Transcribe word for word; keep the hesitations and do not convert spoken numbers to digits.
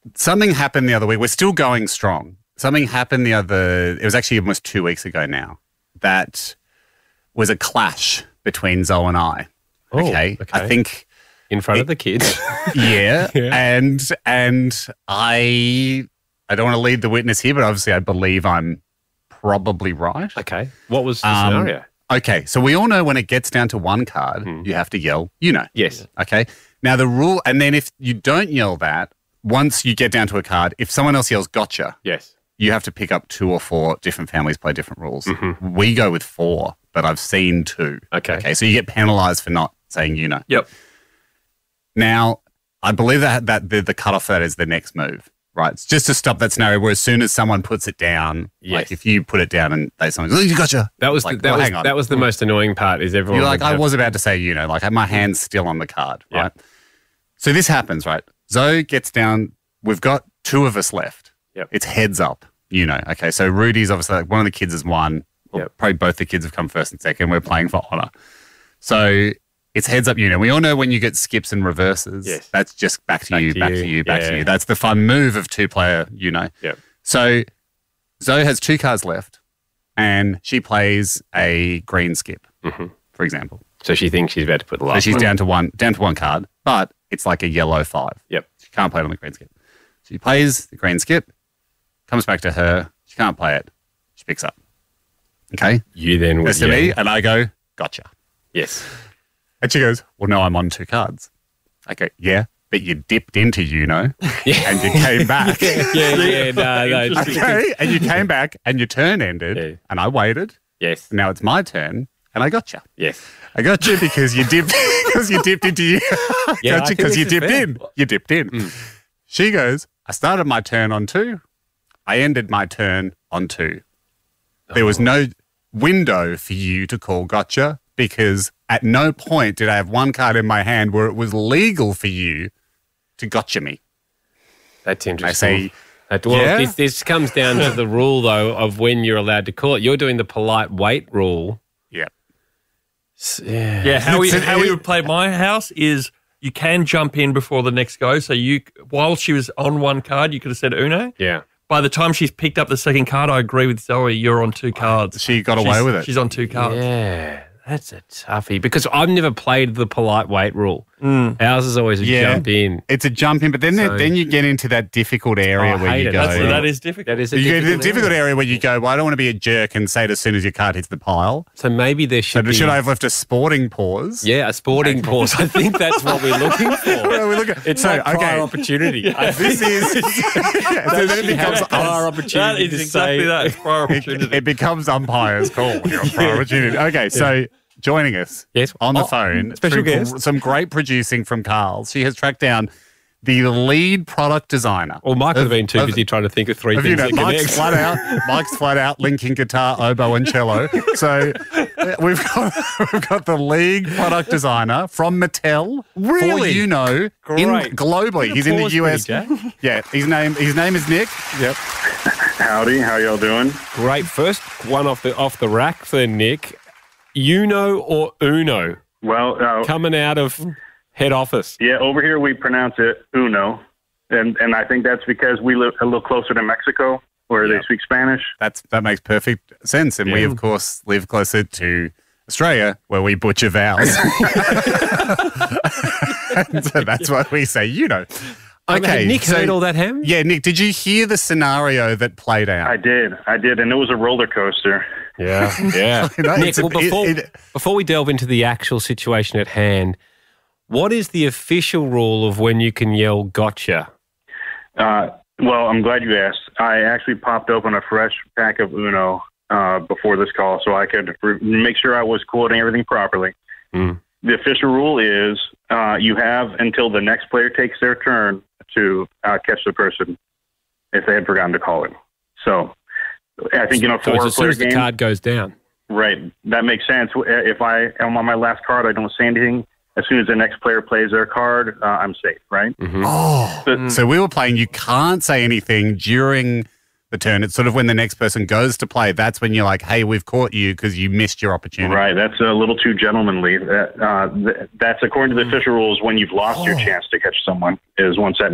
something happened the other week. We're still going strong. Something happened the other, it was actually almost two weeks ago now, that was a clash between Zoe and I. Oh, okay? okay. I think... In front it, of the kids. Yeah. yeah. And and I I don't want to lead the witness here, but obviously I believe I'm probably right. Okay. What was the um, scenario? Okay. So we all know when it gets down to one card, Hmm. you have to yell, you know. Yes. Okay. Now the rule, and then if you don't yell that, once you get down to a card, if someone else yells gotcha, Yes. you have to pick up two or four. Different families play different rules. Mm-hmm. We go with four, but I've seen two. Okay. Okay. So you get penalized for not saying you know. Yep. Now, I believe that that the, the cutoff for that is the next move, right? It's just to stop that scenario where as soon as someone puts it down, Yes. like if you put it down and they someone goes, oh, you gotcha. That was like, the, that well, was hang on. that was the most annoying part. Is everyone You're like, would I have- was about to say, you know, like my hand's still on the card, Yeah. right? So this happens, right? Zoe gets down. We've got two of us left. Yep. It's heads up, you know. Okay, so Rudy's obviously like one of the kids has won. Well, Yep. Probably both the kids have come first and second. We're playing for honor. So it's heads up, you know. We all know when you get skips and reverses, Yes. that's just back to Back you, to back you. to you, back Yeah. to you. That's the fun move of two player, you know. Yep. So Zoe has two cards left and she plays a green skip, Mhm. for example. So she thinks she's about to put the So last she's one. down to one down to one card, but it's like a yellow five. Yep. She can't play it on the green skip. So she plays the green skip, comes back to her, she can't play it, she picks up. Okay? You then would Goes to yell. me and I go, gotcha. Yes. And she goes, well, no, I'm on two cards. I go, yeah, but you dipped into you know, Yeah. and you came back. yeah, yeah, no, no. Okay, and you came back and your turn ended Yeah. and I waited. Yes. Now it's my turn and I gotcha. Yes. I got you because you dipped because you dipped into you. Yeah, I Got you think because you this is dipped fair. in. You dipped in. She goes, I started my turn on two. I ended my turn on two. There was no window for you to call gotcha because at no point did I have one card in my hand where it was legal for you to gotcha me. That's I interesting. say, That- well, yeah. this, this comes down to the rule, though, of when you're allowed to call it. You're doing the polite wait rule. yeah. S- Yeah. Yeah, how we It's- how we would play at my house is you can jump in before the next go. So you, while she was on one card, you could have said Uno. Yeah. By the time she's picked up the second card, I agree with Zoe. You're on two cards. She got away She's- with it. She's on two cards. Yeah. That's a toughie because I've never played the polite wait rule. Ours is always a Yeah. jump in. It's a jump in, but then So- then you get into that difficult area Oh, I where hate you it. go. That's, that is difficult. That is a You get into the difficult difficult area. area where you go, well, I don't want to be a jerk and say it as soon as your card hits the pile. So maybe there So should be. should I have left a sporting pause? Yeah, a sporting pause. I think that's what we're looking for. Well, we look at, It's so, like prior okay, opportunity. I this is, yeah, so then it She had becomes, a prior That opportunity is to exactly say, that. It's prior it, opportunity. it becomes umpire's call. You're on prior opportunity. Okay, so joining us Yes. on the Oh, phone, special through guest. gr- some great producing from Carl's. She has tracked down the lead product designer. Well, Mike would have of- been too of- busy trying to think of three Of, you things know, that Mike's connect. flat out. Mike's flat out linking guitar, oboe, and cello. So uh, we've got we've got the league product designer from Mattel. Really? For, you know, in Great. globally. He's in the Pause, U S. Pretty Jack. Yeah, his name his name is Nick. Yep. Howdy, how y'all doing? Great. First one off the off the rack for Nick. Uno or Uno Well, uh, coming out of head office. yeah, over here we pronounce it Uno, and and I think that's because we live a little closer to Mexico, where Yeah. they speak Spanish. That's that makes perfect sense. And we Yeah. of course live closer to Australia, where we butcher vowels. And so that's why we say, you know. Okay, Had Nick so- heard all that, Ham? Yeah, Nick, did you hear the scenario that played out? I did, I did, and it was a roller coaster. Yeah, yeah. You know, Nick, it's a- well, before, it- it- before we delve into the actual situation at hand, what is the official rule of when you can yell gotcha? Uh, well, I'm glad you asked. I actually popped open a fresh pack of Uno uh, before this call, so I could re- make sure I was quoting everything properly. Mm. The official rule is uh, you have until the next player takes their turn to uh, catch the person if they had forgotten to call it. So I think, you know, So it's for a as soon player as the game, card goes down. right, that makes sense. If I am on my last card, I don't say anything. As soon as the next player plays their card, uh, I'm safe, right? Mm-hmm. Oh, But- so we were playing. You can't say anything during the turn. It's sort of when the next person goes to play. That's when you're like, "Hey, we've caught you because you missed your opportunity." Right, that's a little too gentlemanly. That, uh, th- that's according to the official rules when you've lost your chance to catch someone is once that